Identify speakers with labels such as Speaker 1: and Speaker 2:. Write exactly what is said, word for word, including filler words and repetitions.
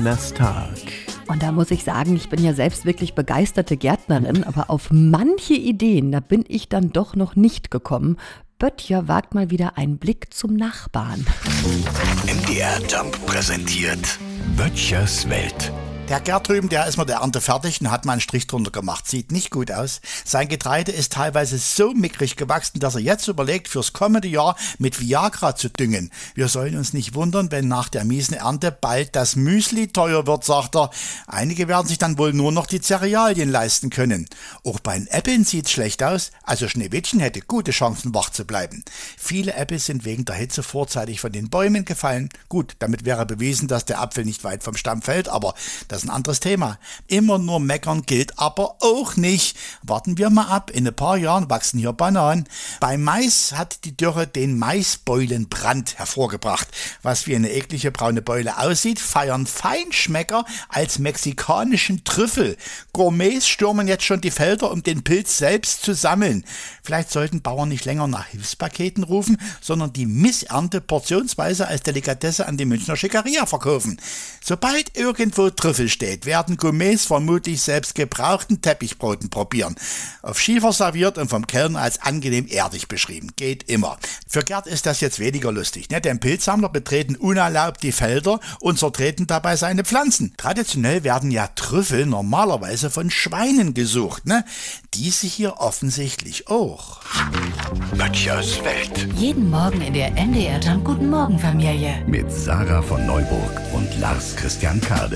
Speaker 1: Donnerstag.
Speaker 2: Und da muss ich sagen, ich bin ja selbst wirklich begeisterte Gärtnerin, aber auf manche Ideen, da bin ich dann doch noch nicht gekommen. Böttcher wagt mal wieder einen Blick zum Nachbarn.
Speaker 3: M D R Jump präsentiert Böttchers Welt.
Speaker 4: Der Gerd drüben, der ist mit der Ernte fertig und hat mal einen Strich drunter gemacht. Sieht nicht gut aus. Sein Getreide ist teilweise so mickrig gewachsen, dass er jetzt überlegt, fürs kommende Jahr mit Viagra zu düngen. Wir sollen uns nicht wundern, wenn nach der miesen Ernte bald das Müsli teuer wird, sagt er. Einige werden sich dann wohl nur noch die Cerealien leisten können. Auch bei den Äpfeln sieht's schlecht aus. Also Schneewittchen hätte gute Chancen, wach zu bleiben. Viele Äpfel sind wegen der Hitze vorzeitig von den Bäumen gefallen. Gut, damit wäre bewiesen, dass der Apfel nicht weit vom Stamm fällt, aber das ist ein anderes Thema. Immer nur meckern gilt aber auch nicht. Warten wir mal ab, in ein paar Jahren wachsen hier Bananen. Beim Mais hat die Dürre den Maisbeulenbrand hervorgebracht. Was wie eine eklige braune Beule aussieht, feiern Feinschmecker als mexikanischen Trüffel. Gourmets stürmen jetzt schon die Felder, um den Pilz selbst zu sammeln. Vielleicht sollten Bauern nicht länger nach Hilfspaketen rufen, sondern die Missernte portionsweise als Delikatesse an die Münchner Schickeria verkaufen. Sobald irgendwo Trüffel steht, werden Gourmets vermutlich selbst gebrauchten Teppichbroten probieren. Auf Schiefer serviert und vom Kellner als angenehm erdig beschrieben. Geht immer. Für Gerd ist das jetzt weniger lustig, ne? Denn Pilzsammler betreten unerlaubt die Felder und zertreten dabei seine Pflanzen. Traditionell werden ja Trüffel normalerweise von Schweinen gesucht, ne? Diese hier offensichtlich auch.
Speaker 3: Böttchers Welt.
Speaker 5: Jeden Morgen in der M D R Jump Guten Morgen Familie.
Speaker 3: Mit Sarah von Neuburg und Lars Christian Kade.